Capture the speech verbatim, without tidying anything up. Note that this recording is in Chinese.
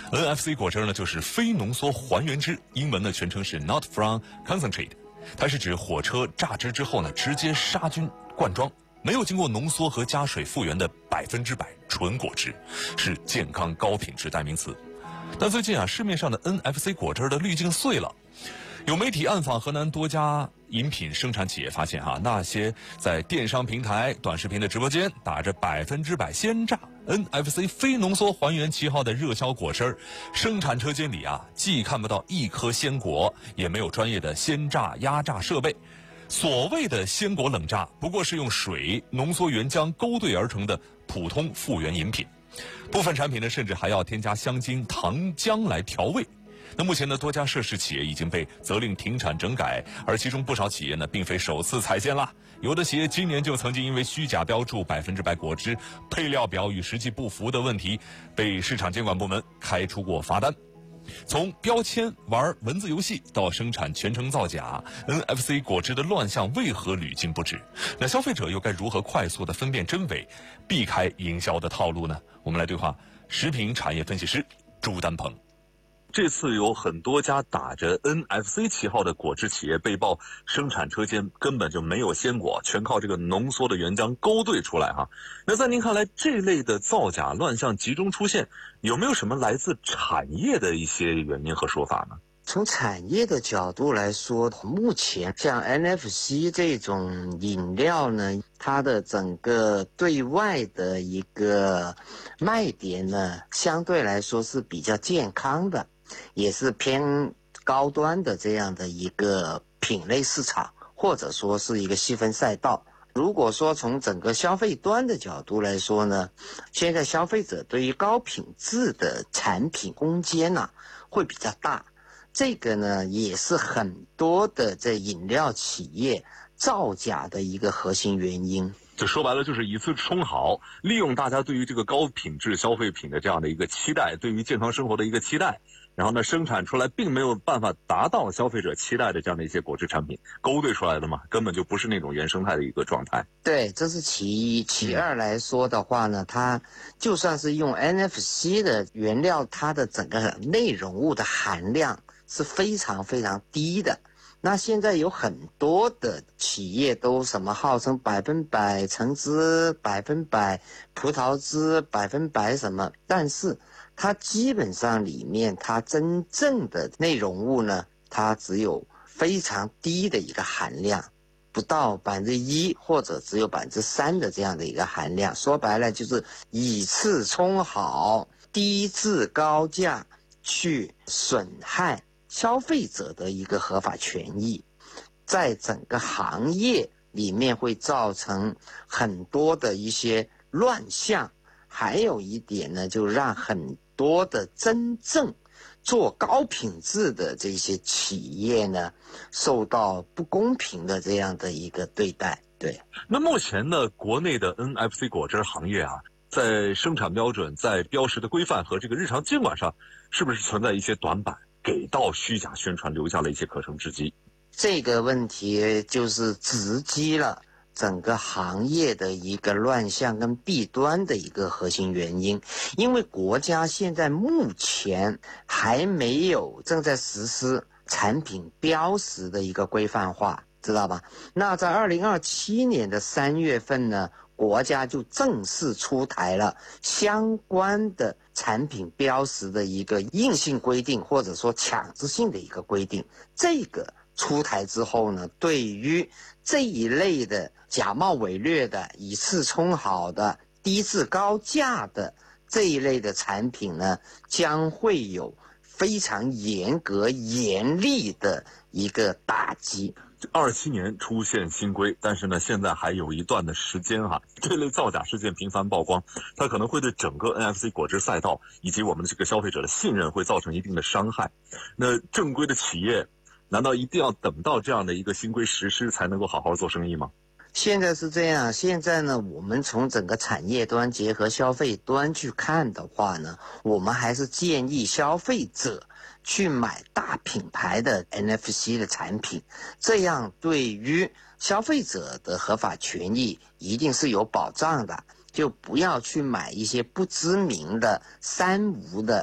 N F C 果汁呢就是非浓缩还原汁，英文的全称是 Not from Concentrate， 它是指火车榨汁之后呢直接杀菌灌装，没有经过浓缩和加水复原的百分之百纯果汁，是健康高品质代名词。但最近啊，市面上的 N F C 果汁的滤镜碎了。有媒体暗访河南多家饮品生产企业，发现哈，那些在电商平台、短视频的直播间打着百分之百鲜榨 N F C 非浓缩还原旗号的热销果汁儿，生产车间里啊，既看不到一颗鲜果，也没有专业的鲜榨压榨设备。所谓的鲜果冷榨，不过是用水、浓缩原浆勾兑而成的普通复原饮品。部分产品呢，甚至还要添加香精、糖浆来调味。那目前呢，多家涉事企业已经被责令停产整改，而其中不少企业呢，并非首次踩线啦。有的企业今年就曾经因为虚假标注百分之百果汁配料表与实际不符的问题，被市场监管部门开出过罚单。从标签玩文字游戏到生产全程造假 ，N F C 果汁的乱象为何屡禁不止？那消费者又该如何快速的分辨真伪，避开营销的套路呢？我们来对话食品产业分析师朱丹鹏。这次有很多家打着 N F C 旗号的果汁企业被曝生产车间根本就没有鲜果，全靠这个浓缩的原浆勾兑出来哈。那在您看来，这类的造假乱象集中出现，有没有什么来自产业的一些原因和说法呢？ 从产业的角度来说，目前像 N F C 这种饮料呢，它的整个对外的一个卖点呢，相对来说是比较健康的，也是偏高端的这样的一个品类市场，或者说是一个细分赛道。如果说从整个消费端的角度来说呢，现在消费者对于高品质的产品攻坚呢、啊、会比较大。这个呢，也是很多的这饮料企业造假的一个核心原因。 就说白了，就是以次充好，利用大家对于这个高品质消费品的这样的一个期待，对于健康生活的一个期待，然后呢，生产出来并没有办法达到消费者期待的这样的一些果汁产品，勾兑出来的嘛，根本就不是那种原生态的一个状态。 对，这是其一。其二来说的话呢，它就算是用 N F C 的原料，它的整个内容物的含量是非常非常低的。那现在有很多的企业都什么号称百分百橙汁、百分百葡萄汁、百分百什么，但是它基本上里面它真正的内容物呢，它只有非常低的一个含量，不到百分之一或者只有百分之三的这样的一个含量。说白了就是以次充好，低质高价，去损害消费者的一个合法权益，在整个行业里面会造成很多的一些乱象。还有一点呢，就让很多的真正做高品质的这些企业呢，受到不公平的这样的一个对待。对， 那目前呢，国内的 N F C 果汁行业啊，在生产标准、在标识的规范和这个日常监管上，是不是存在一些短板？给到虚假宣传留下了一些可乘之机， 这个问题就是直击了整个行业的一个乱象跟弊端的一个核心原因。因为国家现在目前还没有正在实施产品标识的一个规范化，知道吧？那在二零二七年的三月份呢，国家就正式出台了相关的产品标识的一个硬性规定，或者说强制性的一个规定。这个出台之后呢，对于这一类的假冒伪劣的、以次充好的、低质高价的这一类的产品呢，将会有非常严格严厉的一个打击。 二七年出现新规，但是呢，现在还有一段的时间哈。这类造假事件频繁曝光，它可能会对整个 N F C 果汁赛道以及我们的这个消费者的信任会造成一定的伤害。那正规的企业，难道一定要等到这样的一个新规实施才能够好好做生意吗？ 现在是这样，现在呢，我们从整个产业端结合消费端去看的话呢，我们还是建议消费者去买大品牌的 N F C 的产品，这样对于消费者的合法权益一定是有保障的。就不要去买一些不知名的三无的